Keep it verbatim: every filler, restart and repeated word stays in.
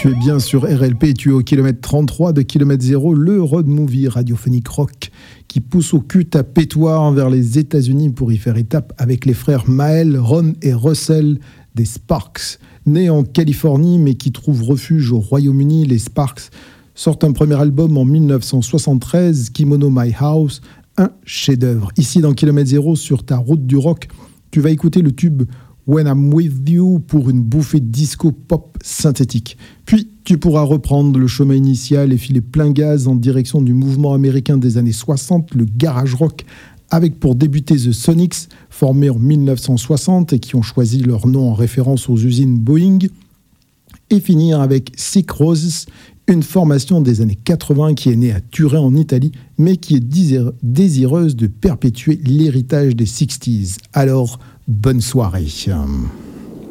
Tu es bien sur R L P, tu es au kilomètre trente-trois de Kilomètre Zéro, le road movie radiophonique rock qui pousse au cul à pétoire vers les États-Unis pour y faire étape avec les frères Maël, Ron et Russell des Sparks. Nés en Californie mais qui trouvent refuge au Royaume-Uni, les Sparks sortent un premier album en dix-neuf cent soixante-treize, Kimono My House, un chef-d'œuvre. Ici dans Kilomètre Zéro, sur ta route du rock, tu vas écouter le tube When I'm With You pour une bouffée de disco pop synthétique. Puis tu pourras reprendre le chemin initial et filer plein gaz en direction du mouvement américain des années soixante, le garage rock, avec pour débuter The Sonics, formés en dix-neuf cent soixante et qui ont choisi leur nom en référence aux usines Boeing, et finir avec Sick Roses, une formation des années quatre-vingts qui est née à Turin en Italie, mais qui est désireuse de perpétuer l'héritage des sixties. Alors, bonne soirée.